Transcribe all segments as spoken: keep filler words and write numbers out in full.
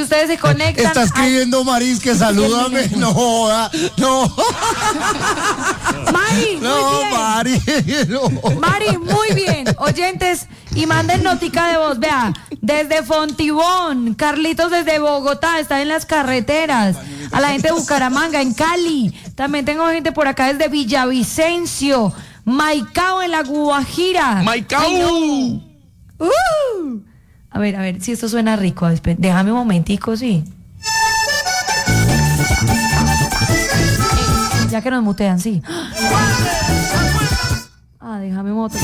ustedes se conectan... Está escribiendo Maris que salúdame. No joda, no. Mari, no, muy bien. Mari, no. Mari, muy bien. Oyentes, y manden notica de voz. Vea, desde Fontibón, Carlitos desde Bogotá, está en las carreteras. A la gente de Bucaramanga, en Cali. También tengo gente por acá desde Villavicencio. Maicao en la Guajira. ¡Maicao! Ay, no. uh. A ver, a ver, si esto suena rico. Déjame un momentico, sí. Eh, ya que nos mutean, sí. Ah, déjame moto.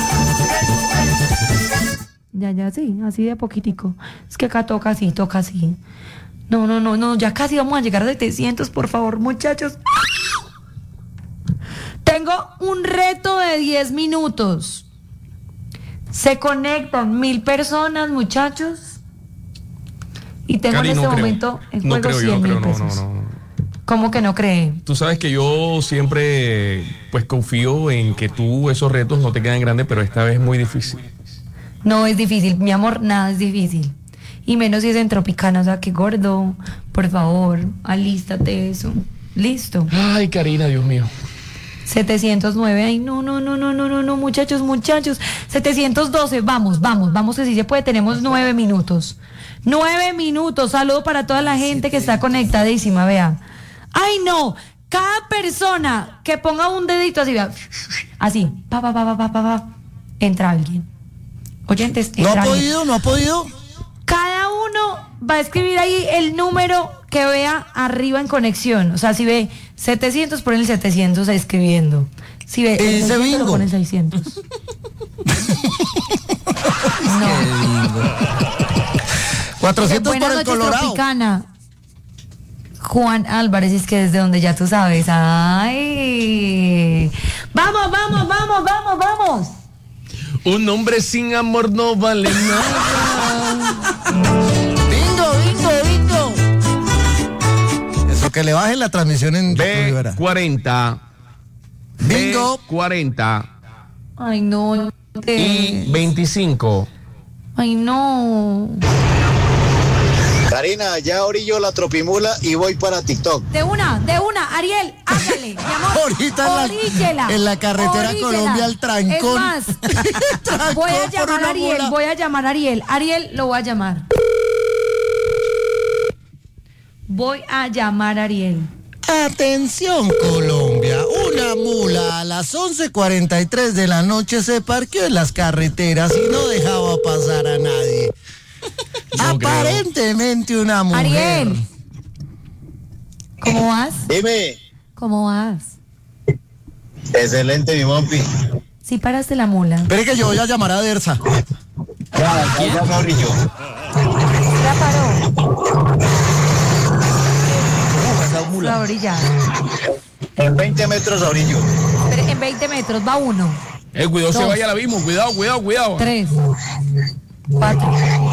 Ya, ya, sí, así de poquitico. Es que acá toca así, toca así. No, no, no, no, ya casi vamos a llegar a setecientos, por favor, muchachos. Tengo un reto de diez minutos. Se conectan mil personas, muchachos. Y tengo Cari, en este no momento creo. en No juego creo yo, cien mil no creo, no, pesos. no, no. ¿Cómo que no cree? Tú sabes que yo siempre pues confío en que tú esos retos no te quedan grandes, pero esta vez es muy difícil. No es difícil, mi amor, nada es difícil. Y menos si es en Tropicana, o sea, que gordo, por favor, alístate eso. Listo. Ay, Karina, Dios mío. setecientos nueve, ay, no, no, no, no, no, no, no, muchachos, muchachos. setecientos doce, vamos, vamos, vamos, que si se puede, tenemos nueve minutos. Nueve minutos, saludo para toda la gente que está conectadísima, vea. Ay, no, cada persona que ponga un dedito así, vea, así, pa, pa, pa, pa, pa, pa, pa, entra alguien. Oyentes, ¿No entra ha alguien. podido? ¿No ha podido? Cada uno va a escribir ahí el número que vea arriba en conexión. O sea, si ve setecientos, pone el setecientos escribiendo. Si ve el Ese seiscientos, bingo. lo pone el seiscientos. No. cuatrocientos Buenas para el noches, Colorado. Tropicana. Juan Álvarez, es que desde donde ya tú sabes. Ay. Vamos, vamos, vamos, vamos, vamos. Un hombre sin amor no vale nada. Bingo, bingo, bingo. Eso, que le bajen la transmisión en B cuarenta. Bingo. B cuarenta. Ay, no. Y veinticinco. Ay, no. Karina, ya orillo la tropimula y voy para TikTok. De una, de una, Ariel, hágale, mi amor. Ahorita en la- Oríguela, en la carretera oríguela. Colombia al trancón. Es más, Trancón voy a por llamar una a Ariel, mula. voy a llamar a Ariel. Ariel, lo voy a llamar. Voy a llamar a Ariel. Atención, Colombia. Una mula a las once cuarenta y tres de la noche se parqueó en las carreteras y no dejaba pasar a nadie. No Aparentemente una mujer. Ariel, ¿cómo vas? Dime, ¿Cómo vas? excelente mi mompi. Sí paraste la mula. Espere que yo voy a llamar a Dersa. Ya, ya, ya me orillo. La paró. La orilla. En veinte metros a orillo. Pero en veinte metros va uno, Eh, cuidado, se Dos. vaya al abismo. Cuidado, cuidado, cuidado. tres, cuatro.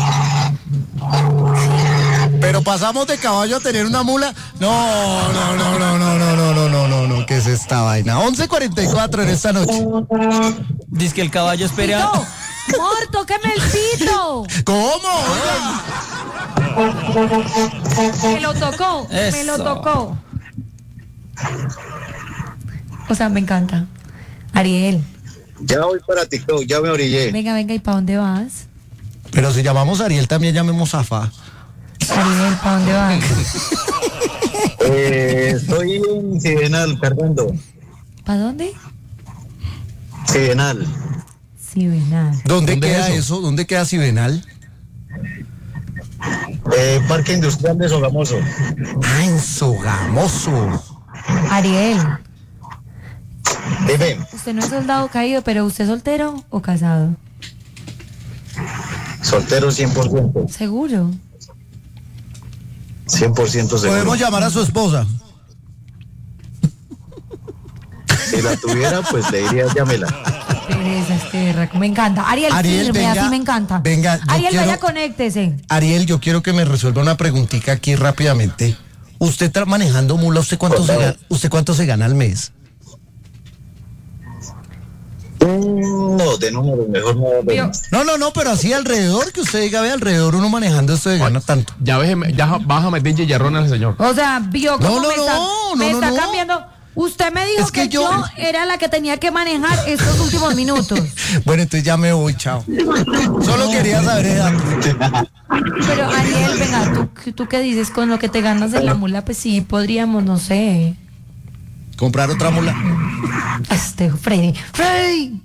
Pero pasamos de caballo a tener una mula. No, no, no, no, no, no, no, no, no, no, no. ¿Qué es esta vaina? once cuarenta y cuatro en esta noche. Dice que el caballo espera. ¡Pito! ¡Mor, tóqueme el pito! ¿Cómo? Me lo tocó, me lo Eso. tocó. O sea, me encanta. Ariel, Ya voy para TikTok, ya me orillé. venga, venga, ¿y para dónde vas? Pero si llamamos a Ariel, también llamemos a Fa. Ariel, ¿para dónde vas? Eh, estoy en Sidenal, cargando. ¿Para dónde? Sidenal. Sí, venal. ¿Dónde, ¿Dónde queda es eso? eso? ¿Dónde queda Sibenal? Eh, Parque Industrial de Sogamoso. Ah, en Sogamoso. Ariel, Dime, usted no es soldado caído, pero ¿usted es soltero o casado? soltero cien por ciento. ¿Seguro? cien por ciento seguro. Podemos llamar a su esposa. Si la tuviera, pues le diría llámela. Pereza, este berraco. Me encanta. Ariel, Ariel, firme, venga, así me encanta. venga, yo Ariel, quiero- vaya, conéctese. Ariel, yo quiero que me resuelva una preguntita aquí rápidamente. Usted está manejando mula, ¿usted cuánto, Por se favor. gana, ¿usted cuánto se gana al mes? Sí, No, de número, mejor no. Vio, No, no, no, pero así alrededor, que usted diga, ve alrededor uno manejando esto de gana tanto. Ya, ves, ya vas a meter chicharrón al señor. o sea, vio No, cómo no, me está, no, me no, está no, no. cambiando. Usted me dijo Es que que, yo... yo- era la que tenía que manejar estos últimos minutos. Bueno, entonces ya me voy, chao. Solo quería saber de datos. Pero Ariel, venga, ¿tú, ¿tú qué dices? Con lo que te ganas de la mula, pues sí, podríamos, no sé. Comprar otra mula. Este, Freddy. ¡Freddy!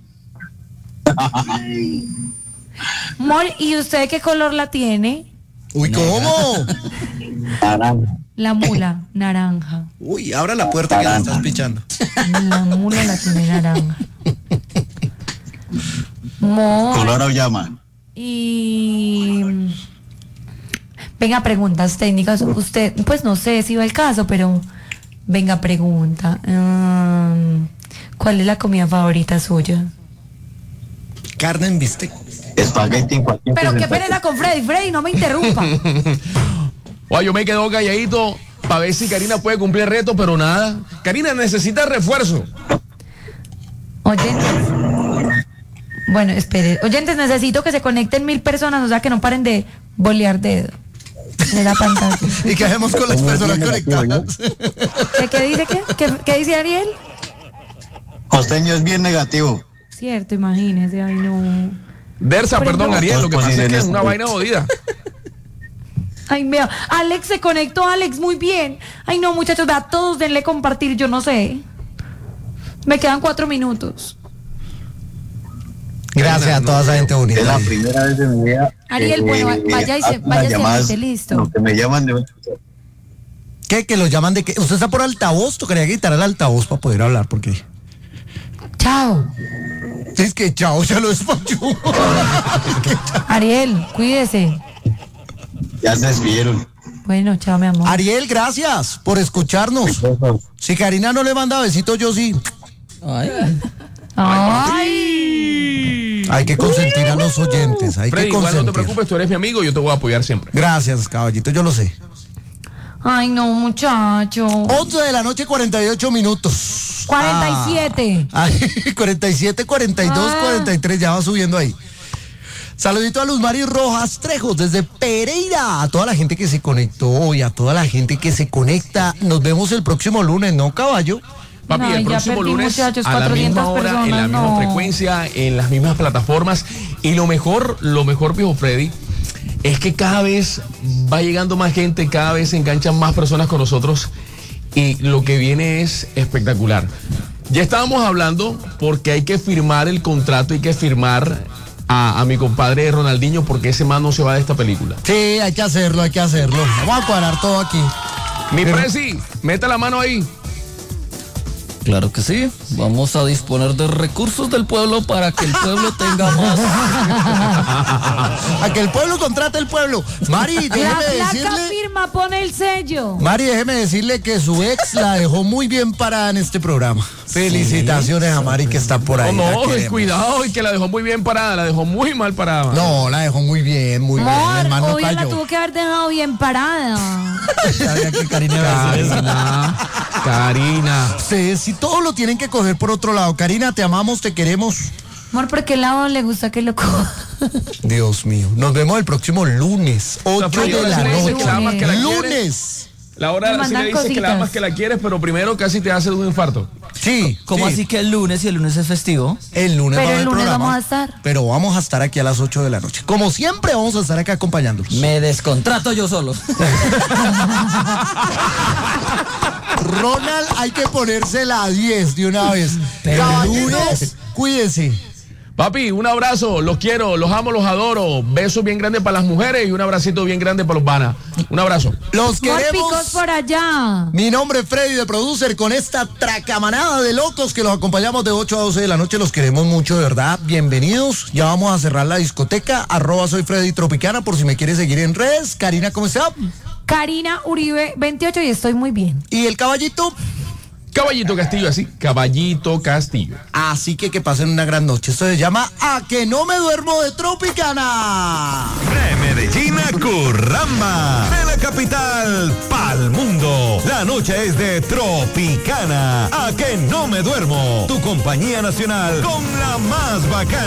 Mor, ¿y usted qué color la tiene? Uy, ¿cómo? Naranja. La mula, naranja. Uy, abra la puerta que la estás pichando. La mula la tiene naranja. Mor, Color auyama. y... Venga, preguntas técnicas. Usted, pues no sé si va el caso, pero... Venga, pregunta. Um, ¿Cuál es la comida favorita suya? Carne en bistec. Espagueti en cualquier Pero qué presentación. pereza con Freddy. Freddy, no me interrumpa. Oye, yo me quedo calladito para ver si Karina puede cumplir el reto, pero nada. Karina necesita refuerzo. Oyentes. Bueno, espere. Oyentes, necesito que se conecten mil personas, o sea que no paren de bolear dedo de la pantalla. ¿Y qué hacemos con las personas conectadas? ¿Qué, qué dice qué? ¿Qué, qué dice Ariel? Costeño es bien negativo. Cierto, imagínese, ay no. Dersa, Por perdón, ejemplo- Ariel, lo que pasa es que es Todos una ponen vaina jodida. Ay, vea, Alex se conectó, Alex, muy bien. Ay no, muchachos, vea, todos denle compartir, yo no sé. Me quedan cuatro minutos. Gracias a toda esa gente bonita. Es la primera vez de mi vida. Ariel, que, bueno, eh, vaya y se- hacen las vaya y se llamadas, mete, listo. lo que me llaman de... ¿Qué? ¿Que lo llaman de qué? ¿Usted está por altavoz? Tocaría quitar el altavoz para poder hablar, porque... Chao. Es que chao, ya lo despachó. Ariel, cuídese. Ya se despidieron. Bueno, chao, mi amor. Ariel, gracias por escucharnos. Si Karina no le manda besitos, yo sí. Ay. Ay. Hay que consentir a los oyentes. Hay Freddy, que igual no te consentir. preocupes, tú eres mi amigo, yo te voy a apoyar siempre. Gracias, caballito, yo lo sé. Ay, no, muchacho. once de la noche, cuarenta y ocho minutos. cuarenta y siete. Ah, ay, cuarenta y siete, cuarenta y dos, Ah. cuarenta y tres, ya va subiendo ahí. Saludito a Luz Mari Rojas Trejos desde Pereira. A toda la gente que se conectó y a toda la gente que se conecta. Nos vemos el próximo lunes, ¿no, caballo? Papi, No, el ya próximo perdí, lunes muchachos, a la cuatrocientas misma hora, en la personas, misma no. frecuencia, en las mismas plataformas. Y lo mejor, lo mejor, viejo Freddy, es que cada vez va llegando más gente, cada vez se enganchan más personas con nosotros y lo que viene es espectacular. Ya estábamos hablando porque hay que firmar el contrato, hay que firmar a, a mi compadre Ronaldinho porque ese man no se va de esta película. Sí, hay que hacerlo, hay que hacerlo. Vamos a cuadrar todo aquí. Mi Pero- Prezi, mete la mano ahí. Claro que sí. Vamos a disponer de recursos del pueblo para que el pueblo tenga más. A que el pueblo contrate el pueblo. Mari, La déjeme placa decirle. firma, pone el sello. Mari, déjeme decirle que su ex la dejó muy bien parada en este programa. Felicitaciones a Mari que está por No, ahí. la no, queremos. cuidado, y que la dejó muy bien parada, la dejó muy mal parada. No, la dejó muy bien, muy bien. El Amor, man no obvio la cayó. tuvo que haber dejado bien parada. Sabía que Karina iba a decir eso. Karina, Karina. Ustedes si todo lo tienen que coger por otro lado. Karina, te amamos, te queremos. Amor, ¿por qué lado le gusta que lo coja? Dios mío. Nos vemos el próximo lunes, ocho Freddy, de ahora la sí le dices que la amas, que la noche. quieres. Lunes. La hora Me sí mandan le dices que la cositas. amas, que la quieres, pero primero casi te hace un infarto. Sí. ¿Cómo sí. así que el lunes y el lunes es festivo? El lunes Pero va a haber el lunes programa, vamos a estar. Pero vamos a estar aquí a las ocho de la noche. Como siempre, vamos a estar acá acompañándolos. Me descontrato yo solo. Ronald, hay que ponérsela a diez de una vez. Pero Caballeros, cuídense. Papi, un abrazo, los quiero, los amo, los adoro. Besos bien grandes para las mujeres y un abracito bien grande para los vanas. Un abrazo. Los Amor, queremos. picos por allá. Mi nombre es Freddy de Producer con esta tracamanada de locos que los acompañamos de ocho a doce de la noche. Los queremos mucho, de verdad. Bienvenidos. Ya vamos a cerrar la discoteca. Arroba soy Freddy Tropicana por si me quieres seguir en redes. Karina, ¿cómo está? Karina Uribe veintiocho y estoy muy bien. Y el caballito. Caballito Castillo, así, Caballito Castillo. Así que que pasen una gran noche. Esto se llama A que no me duermo de Tropicana. De Medellín a Curramba, de la capital pa'l mundo. La noche es de Tropicana. A que no me duermo. Tu compañía nacional con la más bacana.